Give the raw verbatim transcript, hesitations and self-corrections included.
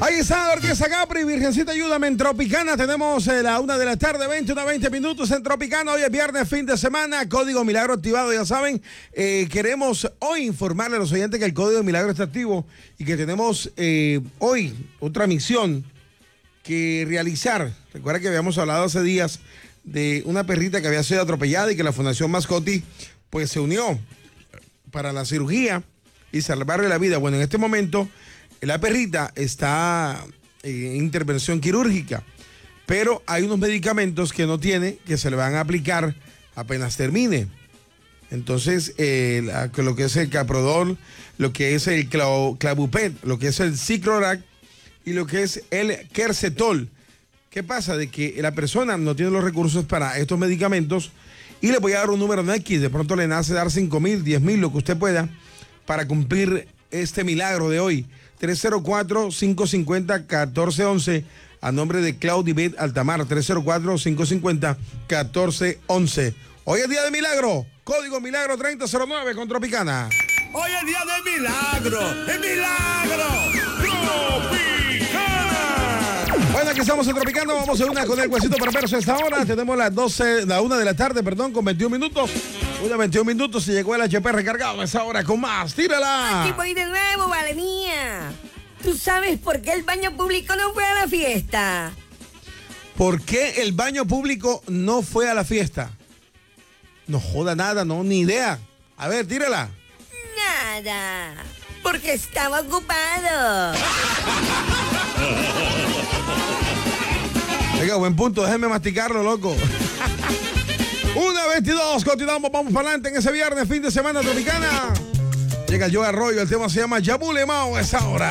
Ahí está la Orquesta Capri, Virgencita Ayúdame en Tropicana. Tenemos eh, la una de la tarde, veintiuno a veinte minutos en Tropicana. Hoy es viernes, fin de semana, Código Milagro activado, ya saben. Eh, queremos hoy informarle a los oyentes que el Código Milagro está activo y que tenemos eh, hoy otra misión que realizar. Recuerda que habíamos hablado hace días de una perrita que había sido atropellada y que la Fundación Mascotti pues se unió para la cirugía y salvarle la vida. Bueno, en este momento la perrita está en intervención quirúrgica, pero hay unos medicamentos que no tiene, que se le van a aplicar apenas termine. Entonces, eh, la, lo que es el Caprodol, lo que es el Clavupet, lo que es el Ciclorac y lo que es el Quercetol. ¿Qué pasa? De que la persona no tiene los recursos para estos medicamentos y le voy a dar un número de X. De pronto le nace dar cinco mil, diez mil, lo que usted pueda, para cumplir este milagro de hoy. tres cero cuatro, cinco cinco cero, uno cuatro uno uno a nombre de Claudibet Altamar. tres cero cuatro, cinco cinco cero, uno cuatro uno uno. Hoy es día de milagro. Código Milagro treinta cero nueve con Tropicana. Hoy es día de milagro. ¡El milagro! ¡Tropicana! Bueno, aquí estamos en Tropicana. Vamos a una con el huesito perverso a esta hora. Tenemos las doce, la una de la tarde, perdón, con veintiún minutos. Una veintiún minutos y llegó el H P recargado a esa hora con más. ¡Tírala! Aquí voy de nuevo, vale mía. ¿Tú sabes por qué el baño público no fue a la fiesta? ¿Por qué el baño público no fue a la fiesta? No joda nada, no, ni idea. A ver, tírala. Nada, porque estaba ocupado. Venga, buen punto, déjenme masticarlo, loco. Una veintidós, continuamos, vamos para adelante en ese viernes, fin de semana Tropicana. Llega Joe Arroyo, el tema se llama Yabule Mao a esa hora.